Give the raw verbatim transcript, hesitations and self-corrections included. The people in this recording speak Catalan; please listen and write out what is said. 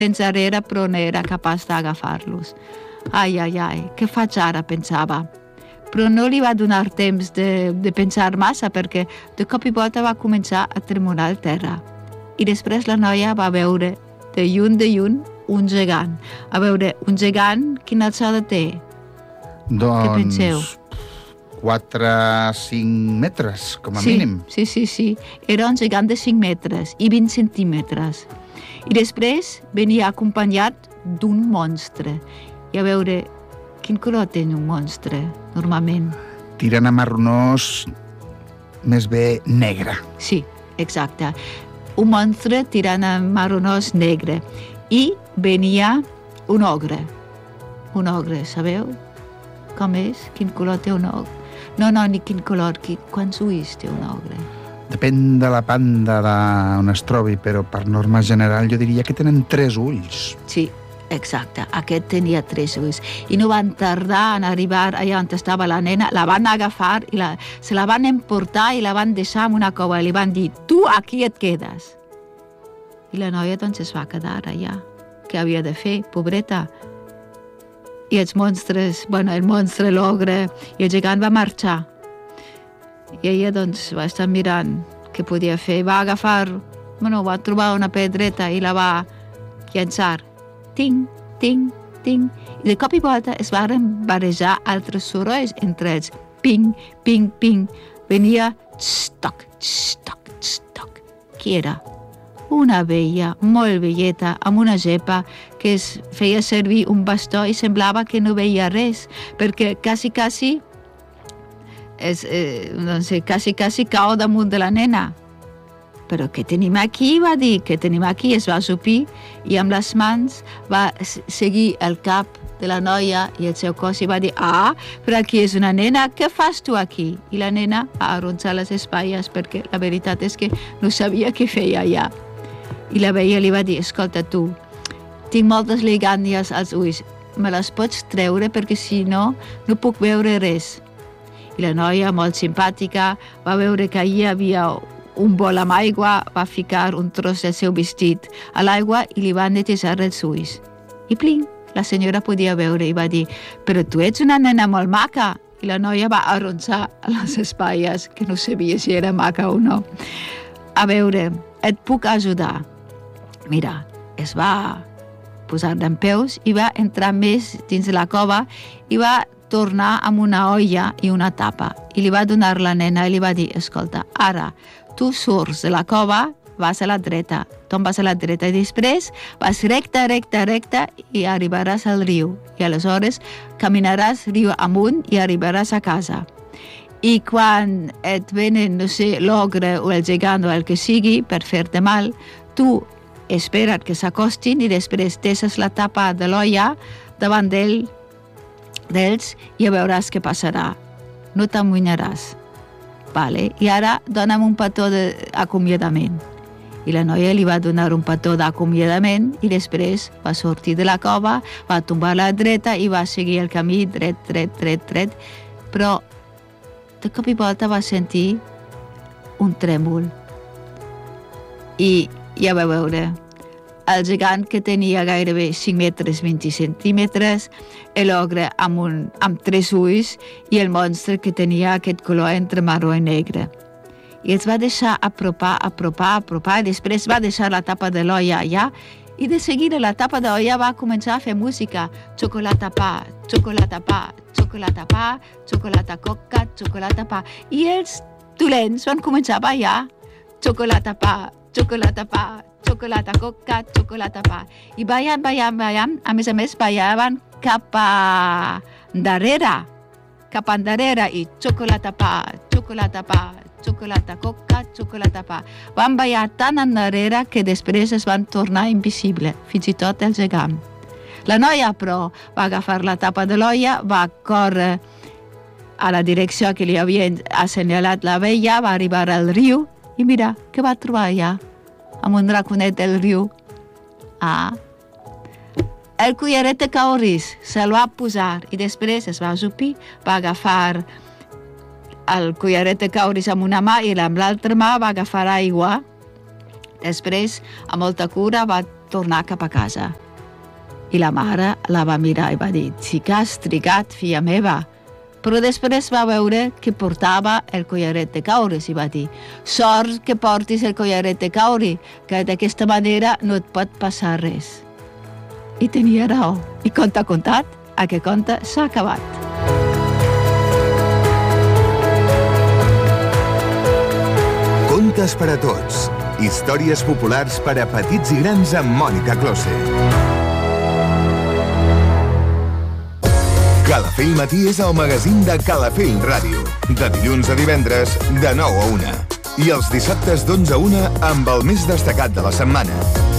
enrere, però no era capaç d'agafar-los. Ai, ai, ai, què faig ara, pensava. Però no li va donar temps de, de pensar massa perquè de cop i volta va començar a tremolar el terra. I després la noia va veure de lluny de lluny un gegant. A veure, un gegant, quina alçada té? Doncs... Què penseu? quatre a cinc metres, com a sí, mínim. Sí, sí, sí. Era un gegant de cinc metres i vint centímetres. I després venia acompanyat d'un monstre. I a veure, quin color té un monstre, normalment? Tirant a marronós, més bé negre. Sí, exacte. Un monstre tirant a marronós negre. I venia un ogre. Un ogre, sabeu? Com és? Quin color té un ogre? No, no, ni quin color, qui, quants ulls té un ogre? Depèn de la banda on es trobi, però per norma general jo diria que tenen tres ulls. Sí, exacte, aquest tenia tres ulls. I no van tardar en arribar allà on estava la nena, la van agafar, i la, se la van emportar i la van deixar en una cova i li van dir, tu aquí et quedes. I la noia doncs es va quedar allà. Què havia de fer, pobreta? I els monstres, bueno, el monstre, l'ogre i el gegant va marxar. I ella, doncs, va estar mirant què podia fer. Va agafar, bueno, va trobar una pedreta i la va llançar. Ting, ting, ting. I de cop i volta es van barrejar altres sorolls entre ells. Ping, ping, ping. Venia tx-toc, tx-toc, tx-toc. Qui era? Una abella molt velleta amb una gepa que es feia servir un bastó i semblava que no veia res, perquè quasi, quasi, es, eh, no sé, quasi, quasi cau damunt de la nena. Però què tenim aquí? Va dir, què tenim aquí? Es va asopir i amb les mans va seguir el cap de la noia i el seu cos i va dir, ah, però aquí és una nena, què fas tu aquí? I la nena va arronsar les espatlles perquè la veritat és que no sabia què feia allà. I la veia li va dir, escolta tu, tinc moltes lligànies als ulls, me les pots treure perquè si no, no puc veure res. I la noia, molt simpàtica, va veure que hi havia un bol amb aigua, va ficar un tros del seu vestit a l'aigua i li va netejar els ulls. I pling, la senyora podia veure i va dir, però tu ets una nena molt maca. I la noia va arronsar les espatlles, que no sabia si era maca o no. A veure, et puc ajudar. Mira, es va posar dempeus i va entrar més dins de la cova i va tornar amb una olla i una tapa. I li va donar la nena i li va dir, escolta, ara tu surts de la cova, vas a la dreta, tombes a la dreta i després vas recta, recta, recta i arribaràs al riu. I aleshores caminaràs riu amunt i arribaràs a casa. I quan et venen, no sé, l'ogre o el gegant o el que sigui per fer-te mal, tu espera't que s'acostin i després deixes la tapa de l'olla davant d'ell, d'ells i ja veuràs què passarà. No t'amoïnaràs. Vale? I ara dona'm un petó d'acomiadament. I la noia li va donar un petó d'acomiadament i després va sortir de la cova, va tombar a la dreta i va seguir el camí dret, dret, dret, dret. Però de cop i volta va sentir un trèmol. I ja va veure el gegant que tenia gairebé cinc metres vint centímetres, l'ogre amb, un, amb tres ulls i el monstre que tenia aquest color entre marró i negre. I els va deixar apropar, apropar, apropar i després va deixar la tapa de l'olla allà i de seguida la tapa de l'olla va començar a fer música. Xocolata pa, xocolata pa, xocolata pa, xocolata coca, xocolata pa. I els dolents van començar a ballar. Xocolata pa, xocolata pa, xocolata coca, xocolata pa. I ballant, ballant, ballant, a més a més ballaven cap a darrere, cap a darrere i xocolata pa, xocolata pa, xocolata coca, xocolata pa. Van ballar tan endarrere que després es van tornar invisible, fins i tot el gegant. La noia, però, va agafar la tapa de l'olla, va córrer a la direcció que li havia assenyalat la vella, va arribar al riu i mira, què va trobar allà? Amb un draconet del riu. Ah, el collaret de cauris se'l va posar i després es va ajupir, va agafar el collaret de cauris amb una mà i amb l'altra mà va agafar aigua. Després, amb molta cura, va tornar cap a casa. I la mare la va mirar i va dir: «Sí que has trigat, filla meva». Però després va veure que portava el collaret de caures i va dir: «Sort que portis el collaret de caure, que d'aquesta manera no et pot passar res». I tenia raó. I conte contat, aquest conte s'ha acabat. Contes per a tots. Històries populars per a petits i grans amb Mònica Close. Calafell Matí és el magazín de Calafell Ràdio. De dilluns a divendres, de nou a una. I els dissabtes d'onze a una amb el més destacat de la setmana.